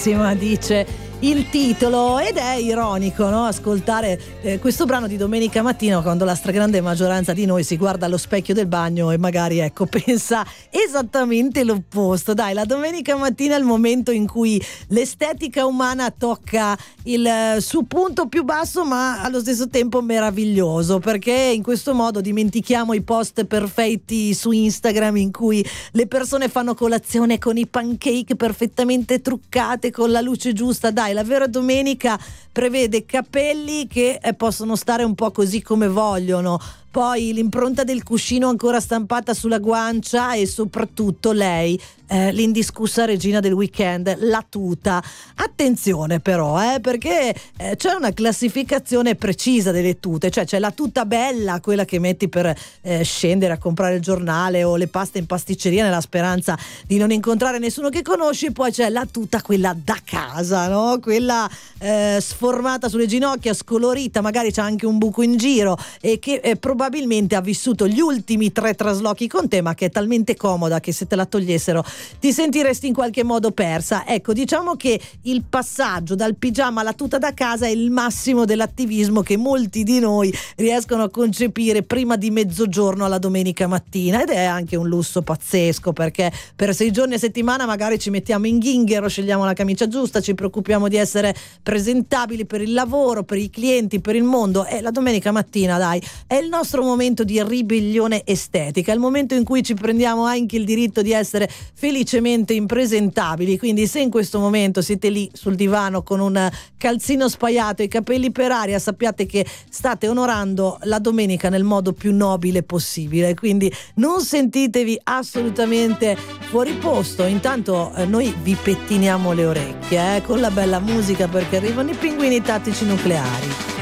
bellissima, dice il titolo, ed è ironico, no? Ascoltare questo brano di domenica mattina quando la stragrande maggioranza di noi si guarda allo specchio del bagno e magari, ecco, pensa esattamente l'opposto. Dai, la domenica mattina è il momento in cui l'estetica umana tocca il suo punto più basso, ma allo stesso tempo meraviglioso, perché in questo modo dimentichiamo i post perfetti su Instagram in cui le persone fanno colazione con i pancake perfettamente truccate con la luce giusta. Dai, la vera domenica prevede capelli che possono stare un po' così come vogliono, poi l'impronta del cuscino ancora stampata sulla guancia e soprattutto lei, l'indiscussa regina del weekend, la tuta. Attenzione però, perché c'è una classificazione precisa delle tute, cioè c'è la tuta bella, quella che metti per scendere a comprare il giornale o le paste in pasticceria nella speranza di non incontrare nessuno che conosci, poi c'è la tuta quella da casa, no? Quella sformata sulle ginocchia, scolorita, magari c'è anche un buco in giro e che probabilmente ha vissuto gli ultimi 3 traslochi con te, ma che è talmente comoda che se te la togliessero ti sentiresti in qualche modo persa. Ecco, diciamo che il passaggio dal pigiama alla tuta da casa è il massimo dell'attivismo che molti di noi riescono a concepire prima di mezzogiorno alla domenica mattina, ed è anche un lusso pazzesco, perché per 6 giorni a settimana magari ci mettiamo in ghinghero, scegliamo la camicia giusta, ci preoccupiamo di essere presentabili per il lavoro, per i clienti, per il mondo, e la domenica mattina, dai, è il nostro momento di ribellione estetica, è il momento in cui ci prendiamo anche il diritto di essere felicemente impresentabili. Quindi se in questo momento siete lì sul divano con un calzino spaiato e i capelli per aria, sappiate che state onorando la domenica nel modo più nobile possibile, quindi non sentitevi assolutamente fuori posto. Intanto noi vi pettiniamo le orecchie con la bella musica, perché arrivano i pinguini tattici nucleari.